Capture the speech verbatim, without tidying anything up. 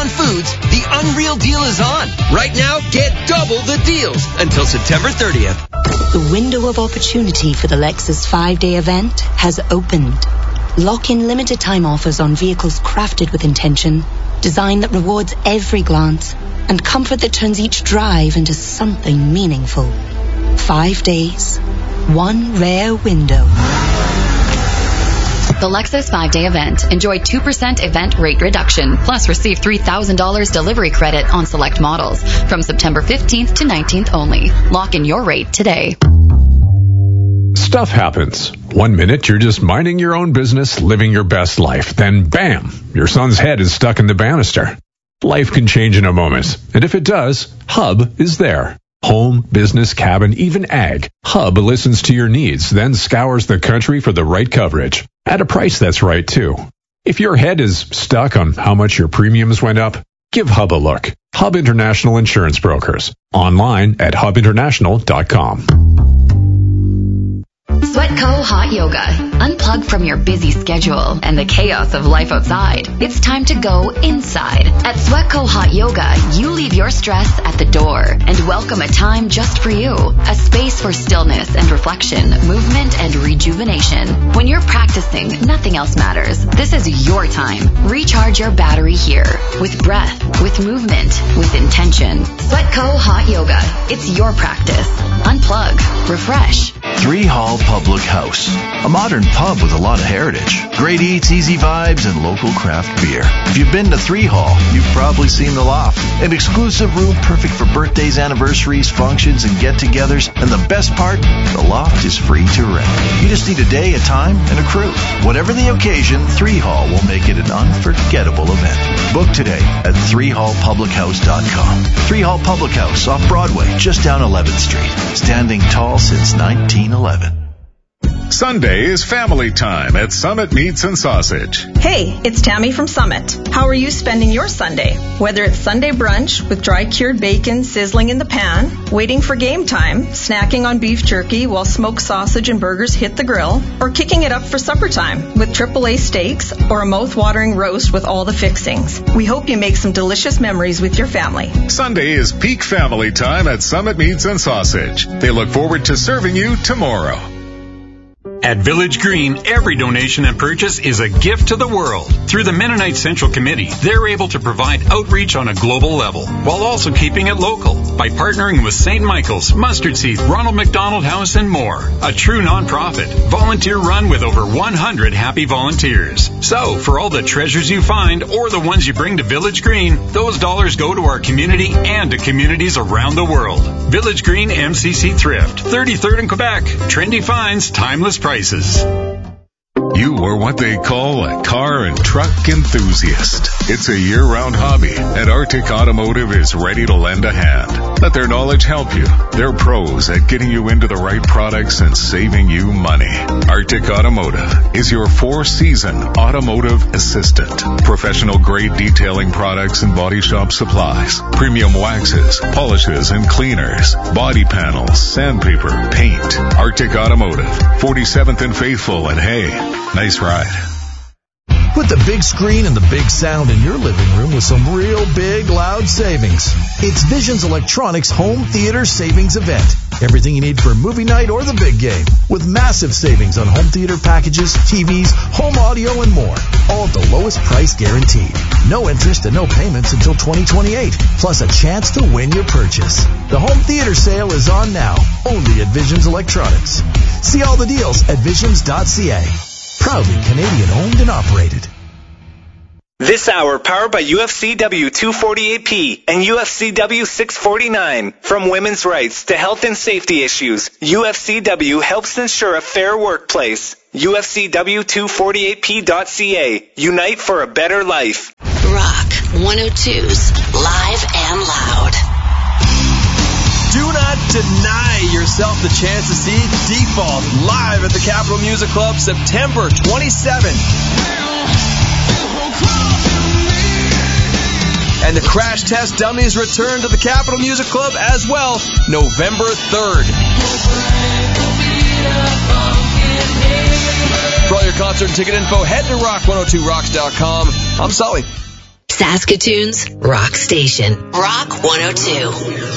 Amazon Foods, the unreal deal is on. Right now, get double the deals until September thirtieth. The window of opportunity for the Lexus five-day event has opened. Lock in limited time offers on vehicles crafted with intention, design that rewards every glance, and comfort that turns each drive into something meaningful. Five days, one rare window. The Lexus five-day event. Enjoy two percent event rate reduction, plus receive three thousand dollars delivery credit on select models from September fifteenth to nineteenth only. Lock in your rate today. Stuff happens. One minute you're just minding your own business, living your best life. Then bam, your son's head is stuck in the banister. Life can change in a moment. And if it does, Hub is there. Home, business, cabin, even ag. Hub listens to your needs, then scours the country for the right coverage. At a price that's right, too. If your head is stuck on how much your premiums went up, give Hub a look. Hub International Insurance Brokers. Online at hub international dot com. Sweatco Hot Yoga. Unplug from your busy schedule and the chaos of life outside. It's time to go inside. At Sweatco Hot Yoga, you leave your stress at the door and welcome a time just for you. A space for stillness and reflection, movement and rejuvenation. When you're practicing, nothing else matters. This is your time. Recharge your battery here with breath, with movement, with intention. Sweatco Hot Yoga. It's your practice. Unplug. Refresh. Three Hall Public House, a modern pub with a lot of heritage, great eats, easy vibes, and local craft beer. If you've been to Three Hall, you've probably seen the Loft, an exclusive room perfect for birthdays, anniversaries, functions, and get-togethers. And the best part, the Loft is free to rent. You just need a day, a time, and a crew. Whatever the occasion, Three Hall will make it an unforgettable event. Book today at three hall public house dot com. Three Hall Public House off Broadway, just down eleventh street, standing tall since nineteen eleven. Sunday is family time at Summit Meats and Sausage. Hey, it's Tammy from Summit. How are you spending your Sunday? Whether it's Sunday brunch with dry cured bacon sizzling in the pan, waiting for game time, snacking on beef jerky while smoked sausage and burgers hit the grill, or kicking it up for supper time with triple A steaks or a mouth-watering roast with all the fixings. We hope you make some delicious memories with your family. Sunday is peak family time at Summit Meats and Sausage. They look forward to serving you tomorrow. At Village Green, every donation and purchase is a gift to the world. Through the Mennonite Central Committee, they're able to provide outreach on a global level, while also keeping it local by partnering with Saint Michael's, Mustard Seed, Ronald McDonald House, and more. A true nonprofit, volunteer-run with over one hundred happy volunteers. So, for all the treasures you find or the ones you bring to Village Green, those dollars go to our community and to communities around the world. Village Green M C C Thrift, thirty-third in Quebec. Trendy finds, timeless prices. You are what they call a car and truck enthusiast. It's a year-round hobby, and Arctic Automotive is ready to lend a hand. Let their knowledge help you. They're pros at getting you into the right products and saving you money. Arctic Automotive is your four-season automotive assistant. Professional-grade detailing products and body shop supplies, premium waxes, polishes, and cleaners, body panels, sandpaper, paint. Arctic Automotive, forty-seventh and Faithful, and hey, nice ride. Put the big screen and the big sound in your living room with some real big, loud savings. It's Visions Electronics Home Theater Savings Event. Everything you need for movie night or the big game. With massive savings on home theater packages, T Vs, home audio, and more. All at the lowest price guaranteed. No interest and no payments until twenty twenty-eight. Plus a chance to win your purchase. The home theater sale is on now. Only at Visions Electronics. See all the deals at visions dot c a. Proudly Canadian owned and operated. This hour powered by U F C W two forty-eight P and U F C W six forty-nine. From women's rights to health and safety issues, U F C W helps ensure a fair workplace. U F C W two forty-eight P dot c a. Unite for a better life. Rock one oh two's Live and Loud. Do not deny yourself the chance to see Default live at the Capitol Music Club September twenty-seventh. And the Crash Test Dummies return to the Capitol Music Club as well, November third. For all your concert and ticket info, head to rock one oh two rocks dot com. I'm Sully. Saskatoon's rock station. Rock one oh two.